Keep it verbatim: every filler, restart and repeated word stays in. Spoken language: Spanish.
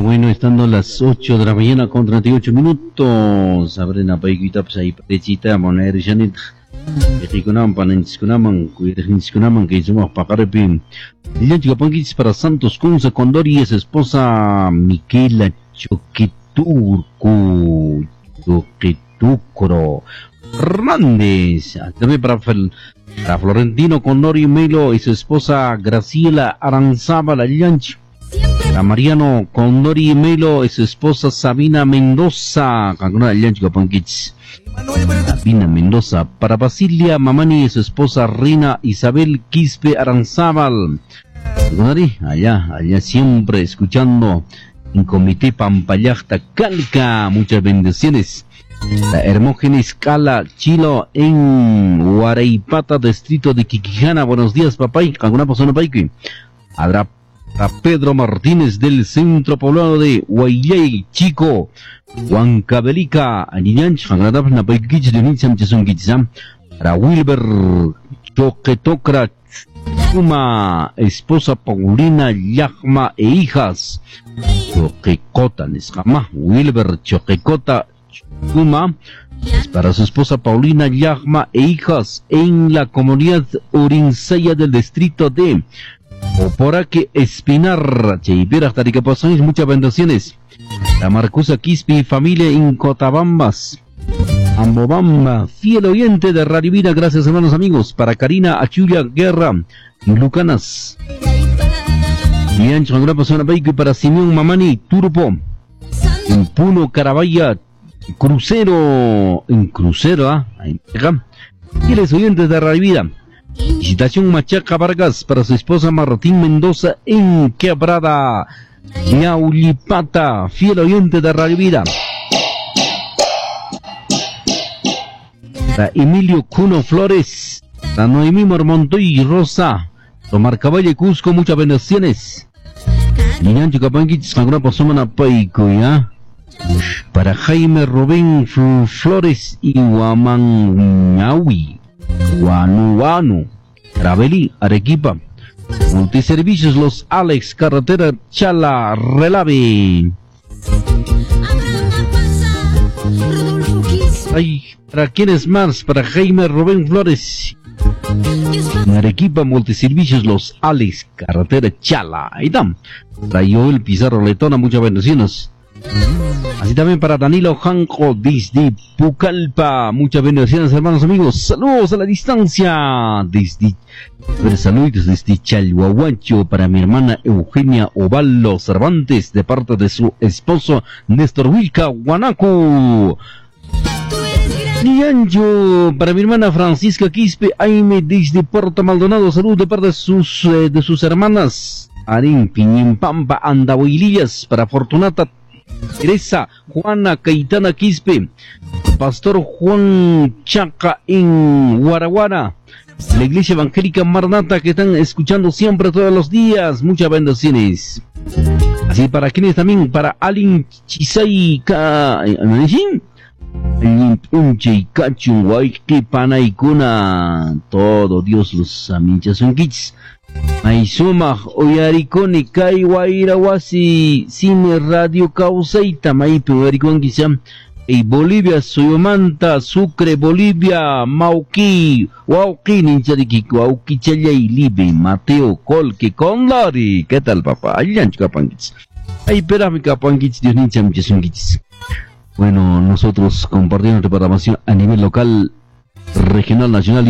bueno, estando las ocho de la mañana con treinta y ocho minutos. Abren a paiguita, pues ahí pechita, moneda, Janet. Ejikunaman, panentiskunaman, cuidejniskunaman, que hicimos pacarepim. Lianchicapanquis para Santos Kunza Condori, es esposa Miquela Choqueturco, Choquetucro Hernández. También para, para Florentino Condori Melo y su esposa Graciela Aranzábal Lianchi. A Mariano Condori Melo y su esposa Sabina Mendoza, Canguna Lianchicapanquis. Sabina Mendoza, para Basilia Mamani y su esposa Rina Isabel Quispe Aranzábal. Allá, allá siempre escuchando en Comité Pampayacta Calca. Muchas bendiciones. La Hermógenes Cala Chilo en Huaraipata, distrito de Quiquijana. Buenos días, papay. Canguna persona paique. Habrá a Pedro Martínez del centro poblado de Huayay Chico, Huancavelica, Aniñanch, Hangadap, Napaikich, de Nitzam Chesungizam, para Wilber Choquetocra Chuma, esposa Paulina Yahma e hijas, Choquecota, Nesjama, Wilber Choquecota Chuma, es para su esposa Paulina Yahma e hijas en la comunidad Urinsaya del distrito de o por aquí Espinar, Cheipira, Taricapasones, muchas bendiciones. La Marcusa Quispi, familia en Cotabambas, Ambobamba, fiel oyente de Radio Vida, gracias hermanos amigos. Para Karina Achulia Guerra, Lucanas, Liancho, una persona y para Simeón Mamani, Turpo, en Puno, Carabaya, Crucero, en Crucero, ¿ah? ¿eh? Fieles oyentes de Radio Vida. Visitación Machaca Vargas para su esposa Martín Mendoza en Quebrada Ñaulipata, fiel oyente de Radio Vida. Para Emilio Cuno Flores, para Noemí Montoy Rosa, Tomar Caballe Cusco, muchas bendiciones. Liñancho Capanquitis, alguna persona paico, ¿ya? Para Jaime Rubén Flores y Huamangaui, Guanuano, Traveli, Arequipa, Multiservicios Los Alex, Carretera Chala, Relave. Ay, ¿para quiénes más? Para Jaime Rubén Flores, en Arequipa, Multiservicios Los Alex, Carretera Chala. Ahí está. Para Joel Pizarro Letona, muchas bendiciones. Así también para Danilo Janco desde Pucallpa, muchas bendiciones hermanos amigos, saludos a la distancia desde, saludos desde Chalhuahuancho para mi hermana Eugenia Ovaldo Cervantes de parte de su esposo Néstor Wilca Guanaco. Niancho para mi hermana Francisca Quispe Aime desde Puerto Maldonado, saludos de parte de sus, eh, de sus hermanas Arín Piñimpampa Andahuilillas, para Fortunata Teresa Juana Caitana Quispe, Pastor Juan Chaca en Guaraguara, la Iglesia Evangélica Marnata que están escuchando siempre todos los días, muchas bendiciones. Así para quienes también, para Alin Chisay Alin Punche y Cachun Guayque Panaicuna, todo Dios los aminchas son kits. Maisuma oyariconi kai wairawasi cine radio causaita maipu oyaricon quizá y Bolivia Soyomanta Sucre Bolivia Mauqui Wauqui ninchariqui Wauqui Chayay Libe Mateo Colque Condori. ¿Qué tal papá? Allá Capanquits. Ay, espérame Capanquits, Dios nincha muchas. Bueno, nosotros compartimos nuestra programación a nivel local, regional, nacional.